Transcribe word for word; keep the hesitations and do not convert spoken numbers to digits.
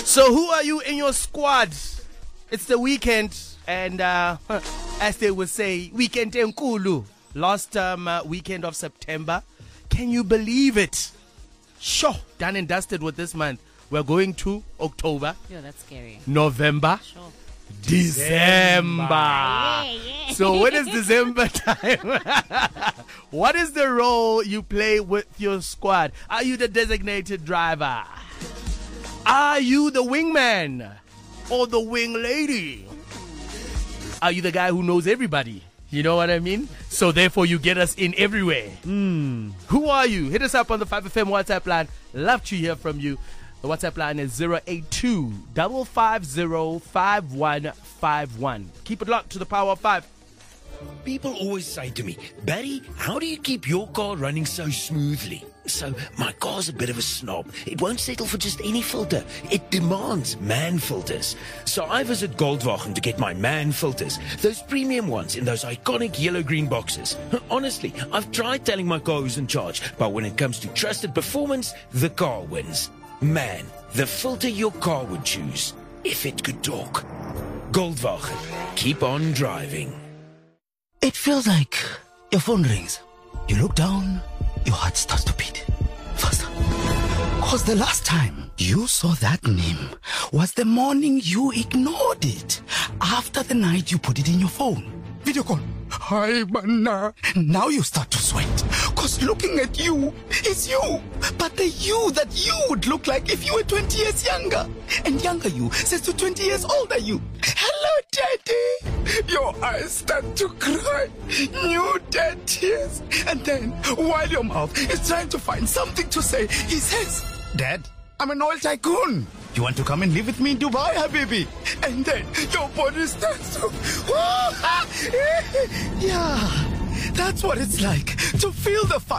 So who are you in your squad? It's the weekend, and uh, as they would say, weekend enkulu. Last um, uh, weekend of September. Can you believe it? Sure, done and dusted with this month. We're going to October. Yeah, that's scary. November. Sure. December. Yeah, yeah. So when is December time? What is the role you play with your squad? Are you the designated driver? Are you the wingman? Or the wing lady? Are you the guy who knows everybody? You know what I mean? So therefore you get us in everywhere. Mm. Who are you? Hit us up on the five F M WhatsApp line. Love to hear from you. The WhatsApp line is zero eight two, five five zero, five one five one. Keep it locked to the power of five. People always say to me, Barry, how do you keep your car running so smoothly? So my car's a bit of a snob. It won't settle for just any filter. It demands man filters. So I visit Goldwagen to get my man filters. Those premium ones in those iconic yellow-green boxes. Honestly, I've tried telling my car who's in charge, but when it comes to trusted performance, the car wins. Man, the filter your car would choose, if it could talk. Goldwagen, keep on driving. It feels like your phone rings. You look down, your heart starts to beat faster. Cause the last time you saw that name was the morning you ignored it. After the night you put it in your phone. Video call. Hi, Manna. Now you start to sweat. Cause looking at you is you. But the you that you would look like if you were twenty years younger. And younger you says to twenty years older you. Hello, Daddy. Your eyes start to cry. New dead tears. And then, while your mouth is trying to find something to say, he says, Dad, I'm an oil tycoon. You want to come and live with me in Dubai, Habibi? And then your body starts to... Yeah, that's what it's like to feel the fire.